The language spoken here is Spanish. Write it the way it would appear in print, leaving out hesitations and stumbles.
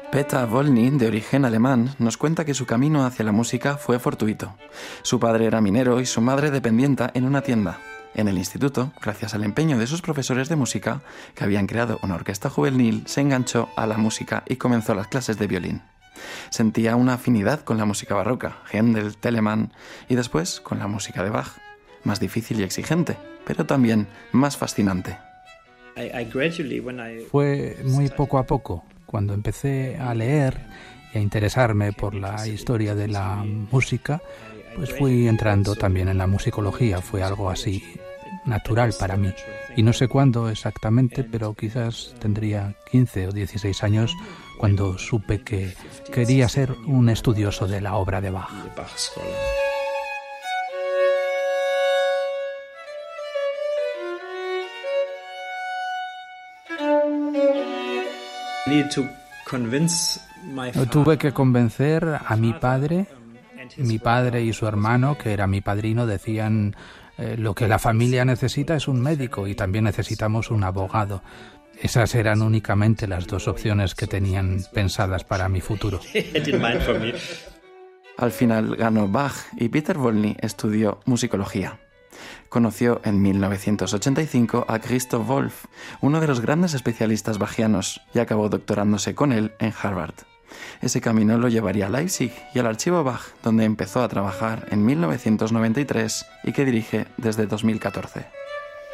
Peter Wolny, de origen alemán, nos cuenta que su camino hacia la música fue fortuito. Su padre era minero y su madre dependienta en una tienda. En el instituto, gracias al empeño de sus profesores de música, que habían creado una orquesta juvenil, se enganchó a la música y comenzó las clases de violín. Sentía una afinidad con la música barroca, Händel, Telemann, y después con la música de Bach, más difícil y exigente, pero también más fascinante. Fue muy poco a poco, cuando empecé a leer y a interesarme por la historia de la música, pues fui entrando también en la musicología, fue algo así natural para mí. Y no sé cuándo exactamente, pero quizás tendría 15 o 16 años cuando supe que quería ser un estudioso de la obra de Bach. Tuve que convencer a mi padre. Mi padre y su hermano, que era mi padrino, decían lo que la familia necesita es un médico y también necesitamos un abogado. Esas eran únicamente las dos opciones que tenían pensadas para mi futuro. Al final ganó Bach y Peter Wolny estudió musicología. Conoció en 1985 a Christoph Wolff, uno de los grandes especialistas bachianos, y acabó doctorándose con él en Harvard. Ese camino lo llevaría a Leipzig y al Archivo Bach, donde empezó a trabajar en 1993 y que dirige desde 2014.